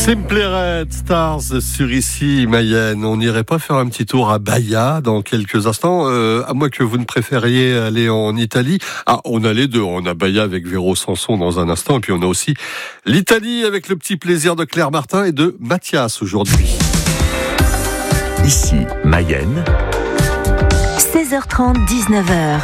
Simply Red Stars sur ici Mayenne. On n'irait pas faire un petit tour à Baia dans quelques instants, à moins que vous ne préfériez aller en Italie. Ah, on a les deux. On a Baia avec Véro Sanson dans un instant, et puis on a aussi l'Italie avec le petit plaisir de Claire Martin et de Mathias aujourd'hui. Ici Mayenne. 16h30, 19h.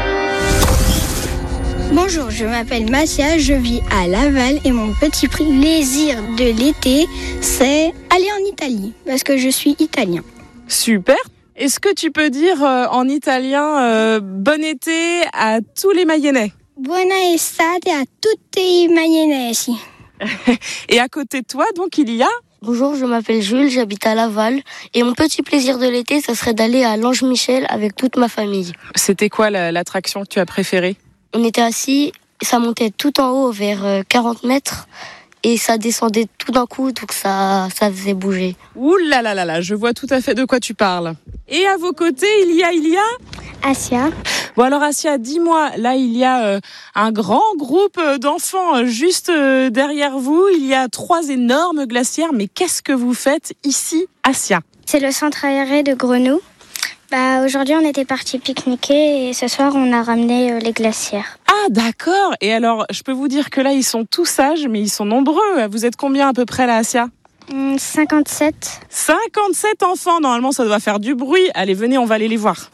Bonjour, je m'appelle Mathias, je vis à Laval et mon petit plaisir de l'été, c'est aller en Italie, parce que je suis italien. Super. Est-ce que tu peux dire en italien bon été à tous les Mayennais? Buona estate a tutti i Mayennesi. Et à côté de toi, donc, il y a... Bonjour, je m'appelle Jules, j'habite à Laval et mon petit plaisir de l'été, ça serait d'aller à l'Ange Michel avec toute ma famille. C'était quoi l'attraction que tu as préférée? On était assis, ça montait tout en haut vers 40 mètres et ça descendait tout d'un coup, donc ça faisait bouger. Ouh là là là là, je vois tout à fait de quoi tu parles. Et à vos côtés, il y a Asia. Bon alors Asia, dis-moi, là il y a un grand groupe d'enfants juste derrière vous. Il y a 3 énormes glacières, mais qu'est-ce que vous faites ici, Asia? C'est le centre aéré de Grenouille. Aujourd'hui, on était partis pique-niquer et ce soir, on a ramené les glacières. Ah d'accord. Et alors, je peux vous dire que là, ils sont tous sages, mais ils sont nombreux. Vous êtes combien à peu près là, Asia? 57. 57 enfants, normalement ça doit faire du bruit. Allez, venez, on va aller les voir.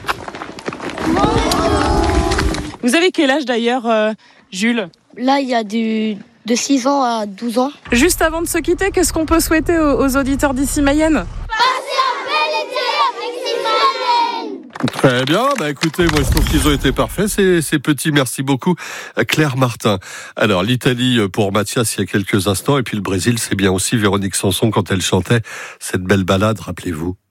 Vous avez quel âge d'ailleurs, Jules? Là, il y a de 6 ans à 12 ans. Juste avant de se quitter, qu'est-ce qu'on peut souhaiter aux auditeurs d'ici Mayenne? Très bien, écoutez, moi je trouve qu'ils ont été parfaits, ces petits, merci beaucoup Claire Martin. Alors l'Italie pour Mathias il y a quelques instants, et puis le Brésil c'est bien aussi Véronique Sanson quand elle chantait cette belle ballade, rappelez-vous.